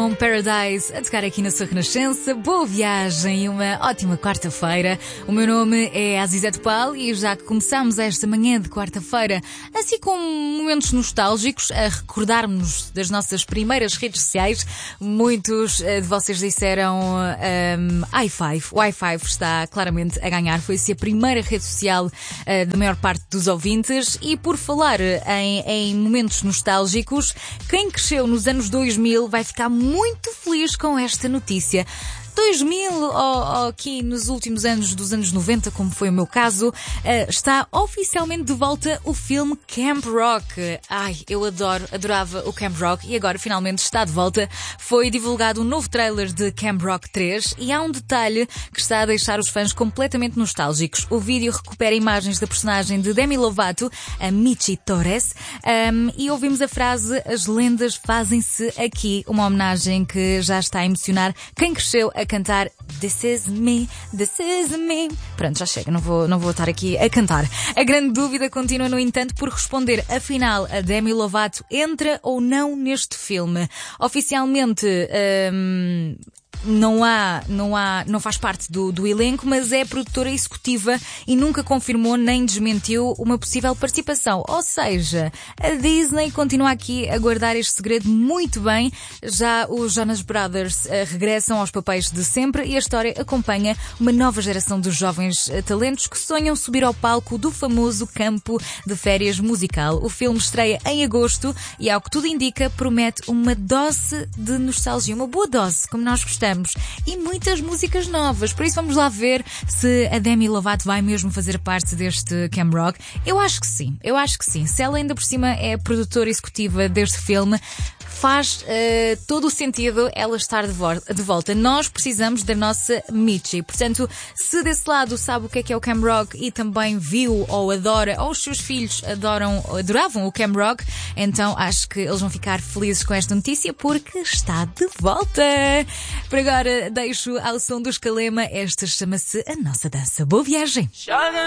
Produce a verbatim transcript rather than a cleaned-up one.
com Paradise a tocar aqui na sua Renascença. Boa viagem e uma ótima quarta-feira. O meu nome é Azizete Pal e já que começamos esta manhã de quarta-feira, assim com momentos nostálgicos, a recordarmos das nossas primeiras redes sociais, muitos de vocês disseram um, i cinco. O i cinco está claramente a ganhar. Foi-se a primeira rede social uh, da maior parte dos ouvintes. E por falar em, em momentos nostálgicos, quem cresceu nos anos dois mil vai ficar muito feliz com esta notícia. dois mil, ou, ou aqui nos últimos anos dos anos noventa, como foi o meu caso, uh, está oficialmente de volta o filme Camp Rock. Ai, eu adoro, adorava o Camp Rock e agora finalmente está de volta. Foi divulgado um novo trailer de Camp Rock três e há um detalhe que está a deixar os fãs completamente nostálgicos. O vídeo recupera imagens da personagem de Demi Lovato, a Michi Torres, um, e ouvimos a frase "As lendas fazem-se aqui", uma homenagem que já está a emocionar quem cresceu a cantar This is me, this is me. Pronto, já chega, não vou, não vou estar aqui a cantar. A grande dúvida continua, no entanto, por responder. Afinal, a Demi Lovato entra ou não neste filme? Oficialmente, hum, não há, não há, não faz parte do, do elenco, mas é produtora executiva e nunca confirmou nem desmentiu uma possível participação. Ou seja, a Disney continua aqui a guardar este segredo muito bem. Já os Jonas Brothers uh, regressam aos papéis de sempre e a história acompanha uma nova geração de jovens uh, talentos que sonham subir ao palco do famoso campo de férias musical. O filme estreia em agosto e, ao que tudo indica, promete uma dose de nostalgia, uma boa dose, como nós gostamos. E muitas músicas novas. Por isso vamos lá ver se a Demi Lovato vai mesmo fazer parte deste Camp Rock. Eu acho que sim, eu acho que sim. Se ela ainda por cima é a produtora executiva deste filme, faz uh, todo o sentido ela estar de, vo- de volta. Nós precisamos da nossa Michi. Portanto, se desse lado sabe o que é que é o Camp Rock e também viu ou adora, ou os seus filhos adoram, adoravam o Camp Rock, então acho que eles vão ficar felizes com esta notícia porque está de volta. Por agora deixo ao som do Escalema, esta chama-se A Nossa Dança. Boa viagem!